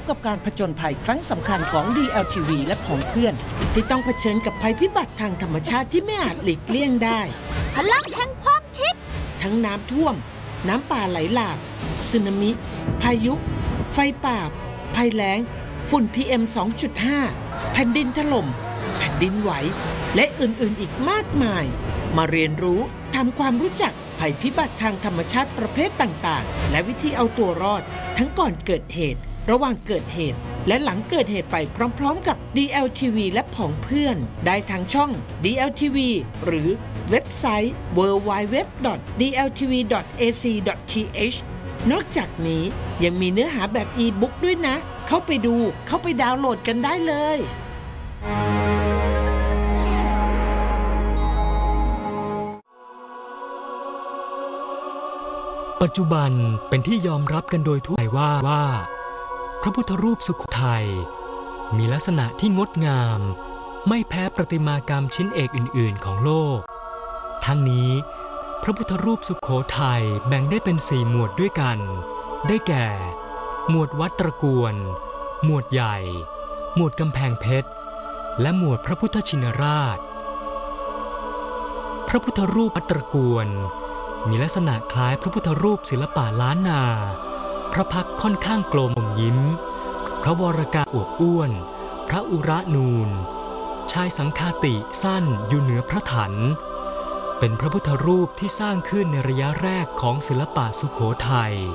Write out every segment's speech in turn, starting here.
กับการผจญภัยครั้งสำคัญของ DLTV และของเพื่อนที่ต้องเผชิญกับภัยพิบัติทางธรรมชาติที่ไม่อาจหลีกเลี่ยงได้พลังแห่งความคิดทั้งน้ำท่วมน้ำป่าไหลหลากสึนามิพายุไฟป่าภัยแล้งฝุ่น PM 2.5 แผ่นดินถล่มแผ่นดินไหวและอื่นๆอีกมากมายมาเรียนรู้ทำความรู้จักภัยพิบัติทางธรรมชาติประเภทต่างๆและวิธีเอาตัวรอดทั้งก่อนเกิดเหตุระหว่างเกิดเหตุและหลังเกิดเหตุไปพร้อมๆกับ DLTV และผองเพื่อนได้ทางช่อง DLTV หรือเว็บไซต์ www.dltv.ac.th นอกจากนี้ยังมีเนื้อหาแบบอีบุ๊กด้วยนะเข้าไปดูเข้าไปดาวน์โหลดกันได้เลยปัจจุบันเป็นที่ยอมรับกันโดยทั่วไปว่าพระพุทธรูปสุโขทัยมีลักษณะที่งดงามไม่แพ้ประติมากรรมชิ้นเอกอื่นๆของโลกทั้งนี้พระพุทธรูปสุโขทัยแบ่งได้เป็น4หมวดด้วยกันได้แก่หมวดวัดตระกวนหมวดใหญ่หมวดกำแพงเพชรและหมวดพระพุทธชินราชพระพุทธรูปวัดตระกวนมีลักษณะคล้ายพระพุทธรูปศิลปะล้านนาพระพักตร์ค่อนข้างกลมอมยิ้มพระวรกายอวบอ้วนพระอุระนูนชายสังฆาติสั้นอยู่เหนือพระถันเป็นพระพุทธรูปที่สร้างขึ้นในระยะแรกของศิลปะสุโขทัย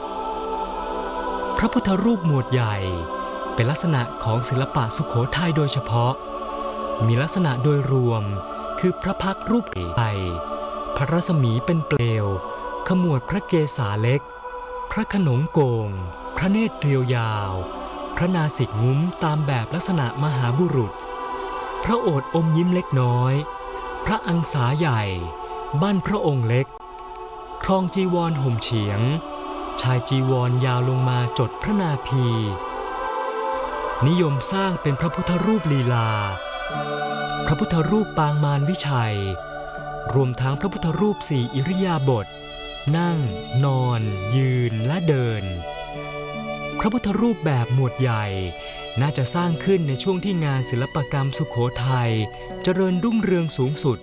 พระพุทธรูปหมวดใหญ่เป็นลักษณะของศิลปะสุโขทัยโดยเฉพาะมีลักษณะโดยรวมคือพระพักตร์รูปไก่พระรัศมีเป็นเปลวขมวดพระเกศาเล็กพระขนงโกงพระเนตรเรียวยาวพระนาสิกงุ้มตามแบบลักษณะมหาบุรุษพระโอษฐ์อมยิ้มเล็กน้อยพระอังสาใหญ่บั้นพระองค์เล็กครองจีวรห่มเฉียงชายจีวรยาวลงมาจดพระนาภีนิยมสร้างเป็นพระพุทธรูปลีลาพระพุทธรูปปางมารวิชัยรวมทั้งพระพุทธรูป4อิริยาบถนั่งนอนยืนและเดินพระพุทธรูปแบบหมวดใหญ่น่าจะสร้างขึ้นในช่วงที่งานศิลปกรรมสุโขทัยเจริญรุ่งเรืองสูงสุด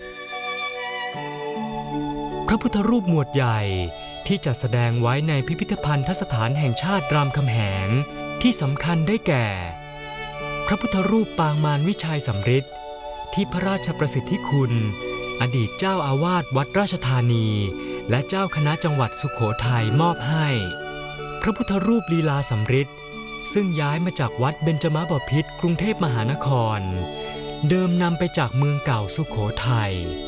พระพุทธรูปหมวดใหญ่ที่จัดแสดงไว้ในพิพิธภัณฑสถานแห่งชาติรามคำแหงที่สำคัญได้แก่พระพุทธรูปปางมารวิชัยสำริดที่พระราชประสิทธิคุณอดีตเจ้าอาวาสวัดราชธานีและเจ้าคณะจังหวัดสุโขทัยมอบให้พระพุทธรูปลีลาสำริดซึ่งย้ายมาจากวัดเบญจมบพิตรกรุงเทพมหานครเดิมนำไปจากเมืองเก่าสุโขทัย